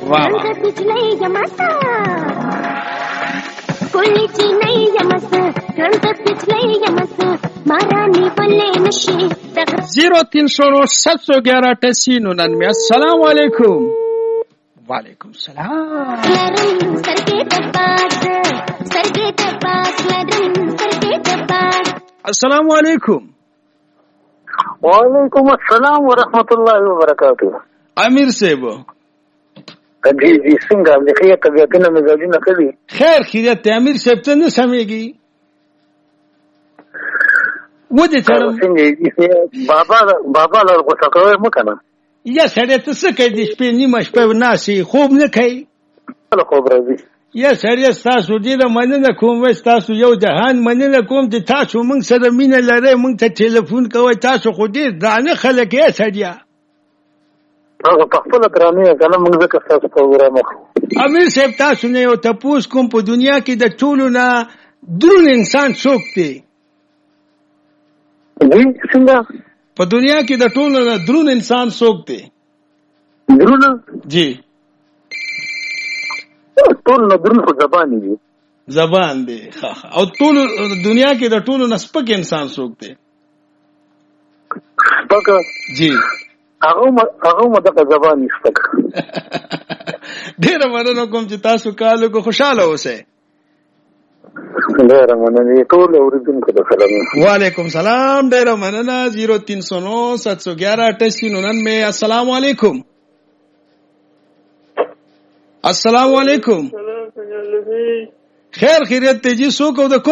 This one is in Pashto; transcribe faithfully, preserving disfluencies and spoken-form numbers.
जीरो तीन सौ नौ सात सौ ग्यारह अट्ठासी उन्नानवे। अस्सलाम वालेकुम। वालेकुम सलाम। अस्सलाम वालेकुम। वालेकुम अस्सलाम व रहमतुल्लाहि व बरकातुहू। अमीर साहब जी जी څنګه لخيه طبيعتونه مزاجونه کړی خیر خیریت امیر صاحب ته نه سمېږي و دې چرم بابا بابا لور غوسه کوي مکنه یا سړی ته څه کوي د شپې نیمه شپه ناسي خوب نه کوي له خوب راځي یا سړی تاسو ډیره مننه کوم وای تاسو یو جهان مننه کوم چې تاسو موږ سره مینه لرئ موږ ته ټلیفون کوئ تاسو خو ډیر درانه خلک یې سړیا هغه په خپل درانه کنه موږ ځکه تاسو پروګرام وکړو امیر صاحب تاسو نه یو تپوس کوم په دنیا کې د ټولو نه درون انسان څوک دی جی څنګه په دنیا کې د ټولو نه درون انسان څوک دی درون جی ټول نه درون خو زبان دی زبان دی او ټول دنیا کې د ټولو نه سپک انسان څوک دی سپک جی هغه هغه مده زبان سپک ډیر مننه کوم چې تاسو کالو کو خوشاله اوسئ ډیر مننه ټول اوریدونکو ته سلام وعلیکم سلام ډیر مننه जीरो तीन सौ नौ सात सौ ग्यारह अट्ठासी उन्नानवे। अस्सलाम वालेकुम। अस्सलाम वालेकुम। खैर खैरियत जी सो को